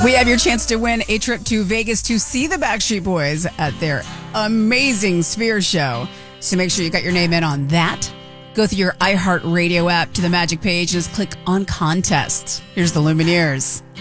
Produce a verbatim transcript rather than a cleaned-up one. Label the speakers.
Speaker 1: We have your chance to win a trip to Vegas to see the Backstreet Boys at their amazing Sphere show. So make sure you got your name in on that. Go through your iHeartRadio app to the Magic page and just click on contests. Here's the Lumineers.